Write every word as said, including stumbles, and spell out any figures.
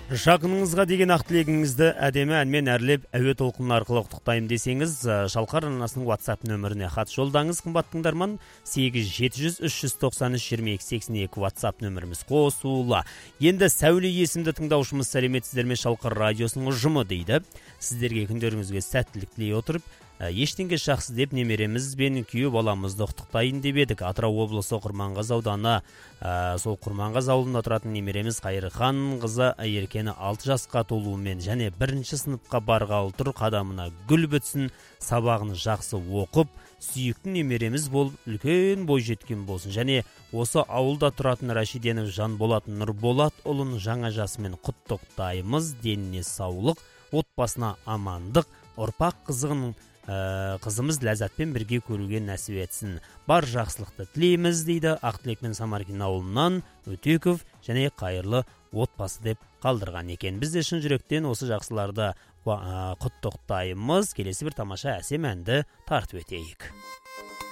Жақыныңызға деген ақ тілегіңізді әдемі әнмен әрлеп әуе толқыны арқылы құттықтаймын десеңіз, Шалқар арнасының WhatsApp нөміріне хат жолдаңыз. Қымбат тыңдарман, сегіз жеті жүз үш жүз тоқсан үш жиырма екі сексен екі WhatsApp нөміріміз қосулы. Енді Сәуле есімді тыңдаушымыз сәлеметсіздер ме, Шалқар радиосының ұжымы дейді. Сіздерге күндеріңізге сәттілік тілей отырып, ештеңе жақсы деп немереміз бен күйеу баламызды құттықтайын деп едік. Атырау облысы Құрманғаз ауданы, ә, сол Құрманғаз ауылында тұратын немереміз Қайырхан қызы Еркені алты жасқа толуымен және бірінші сыныпқа барғалы тұр, қадамына гүл бітсін, сабағын жақсы оқып, сүйікті немереміз болып үлкен бой жеткен болсын. Және осы ауылда тұратын Рашиденов Жанболат Нұрболат ұлын жаңа жасымен құттықтаймыз. Деніне саулық, отбасына амандық, ұрпақ қызығының Ә, қызымыз ләззатпен бірге көруге нәсіп етсін. Бар жақсылықты тілейміз дейді. Ақтілекпен Самаркин ауылынан Өтеков және қайырлы отбасы деп қалдырған екен. Біз де шын жүректен осы жақсыларды құттықтаймыз. Келесі бір тамаша әсем әнді тартып өтейік.